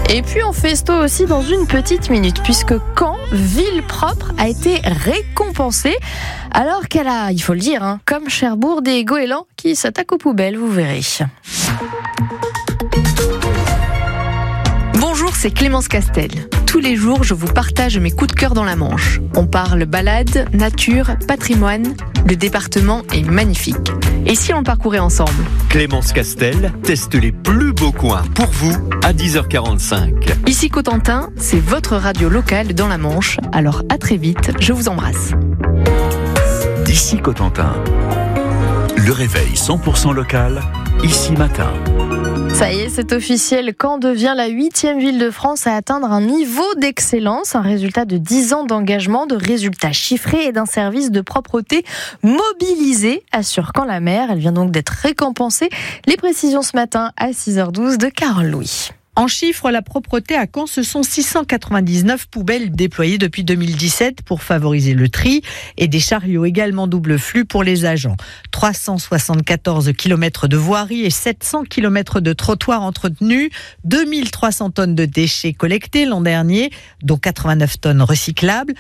Et puis on festo aussi dans une petite minute, puisque Caen, ville propre, a été récompensée. Alors qu'elle a, il faut le dire, comme Cherbourg, des goélands qui s'attaquent aux poubelles, vous verrez. Bonjour, c'est Clémence Castel. Tous les jours, je vous partage mes coups de cœur dans la Manche. On parle balade, nature, patrimoine. Le département est magnifique. Et si on le parcourait ensemble ? Clémence Castel teste les plus beaux coins pour vous à 10h45. Ici Cotentin, c'est votre radio locale dans la Manche. Alors à très vite, je vous embrasse. D'ici Cotentin, le réveil 100% local, ici matin. Ça y est, c'est officiel. Caen devient la 8e ville de France à atteindre un niveau d'excellence, un résultat de 10 ans d'engagement, de résultats chiffrés et d'un service de propreté mobilisé, assure Caen la mer. Elle vient donc d'être récompensée. Les précisions ce matin à 6h12 de Carole Louis. En chiffres, la propreté à Caen, ce sont 699 poubelles déployées depuis 2017 pour favoriser le tri et des chariots également double flux pour les agents. 374 km de voirie et 700 km de trottoirs entretenus, 2300 tonnes de déchets collectés l'an dernier, dont 89 tonnes recyclables,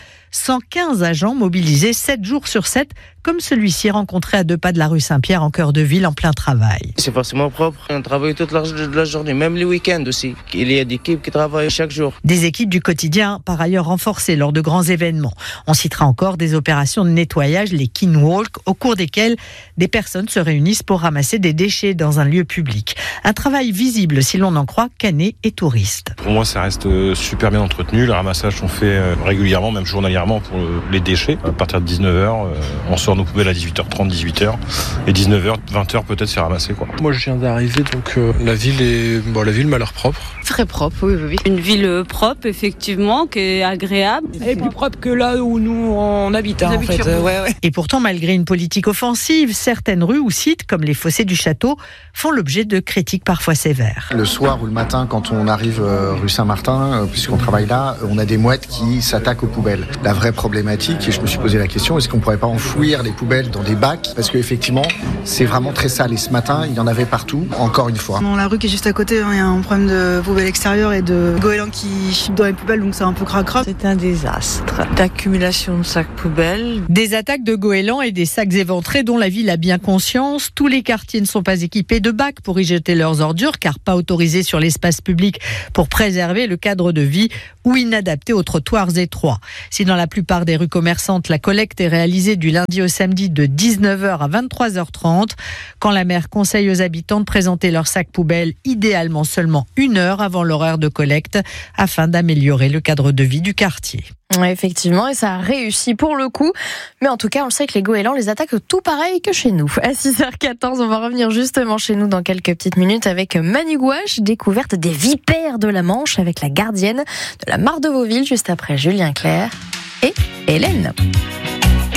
115 agents mobilisés 7 jours sur 7, comme celui-ci rencontré à 2 pas de la rue Saint-Pierre en cœur de ville en plein travail. C'est forcément propre. On travaille toute la journée, même les week-ends aussi. Il y a des équipes qui travaillent chaque jour. Des équipes du quotidien, par ailleurs renforcées lors de grands événements. On citera encore des opérations de nettoyage, les Kin Walk, au cours desquelles des personnes se réunissent pour ramasser des déchets dans un lieu public. Un travail visible, si l'on en croit, canets et touristes. Pour moi, ça reste super bien entretenu. Les ramassages sont faits régulièrement, même journalièrement pour les déchets. À partir de 19h, on sort nos poubelles à 18h30, 18h. Et 19h, 20h peut-être, c'est ramassé, quoi. Moi, je viens d'arriver, donc la ville m'a l'air propre. Très propre, oui. Une ville propre, effectivement, qui est agréable. Elle est plus propre que là où nous on habite, en fait. Ouais. Et pourtant, malgré une politique offensive, certaines rues ou sites, comme les fossés du château, font l'objet de critiques parfois sévères. Le soir ou le matin, quand on arrive rue Saint-Martin, puisqu'on travaille là, on a des mouettes qui s'attaquent aux poubelles. La vraie problématique, et je me suis posé la question, est-ce qu'on pourrait pas enfouir les poubelles dans des bacs ? Parce qu'effectivement, c'est vraiment très sale. Et ce matin, il y en avait partout, encore une fois. Dans la rue qui est juste à côté, il y a un problème de poubelles extérieures et de goélands qui chipent dans les poubelles, donc c'est un peu cracra. C'est un désastre d'accumulation de sacs poubelles. Des attaques de goélands et des sacs éventrés dont la ville a bien conscience. Tous les quartiers ne sont pas équipés de bacs pour y jeter leurs ordures, car pas autorisés sur l'espace public pour préserver le cadre de vie ou inadaptés aux trottoirs étroits. Si dans la plupart des rues commerçantes, la collecte est réalisée du lundi au samedi de 19h à 23h30, quand la maire conseille aux habitants de présenter leurs sacs poubelles idéalement seulement 1 heure avant l'horaire de collecte afin d'améliorer le cadre de vie du quartier. Ouais, effectivement, et ça a réussi pour le coup. Mais en tout cas, on le sait que les goélands les attaquent tout pareil que chez nous. À 6h14, on va revenir justement chez nous dans quelques petites minutes avec Manu Gouache, découverte des vipères de la Manche avec la gardienne de la Mare de Vauville, juste après Julien Clerc et Hélène.